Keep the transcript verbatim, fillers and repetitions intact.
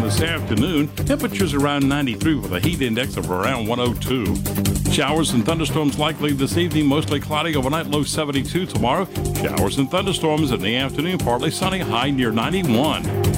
this afternoon. Temperatures around ninety-three with a heat index of around one oh two. Showers and thunderstorms likely this evening, mostly cloudy, overnight low seventy-two tomorrow. Showers and thunderstorms in the afternoon, partly sunny, high near ninety-one.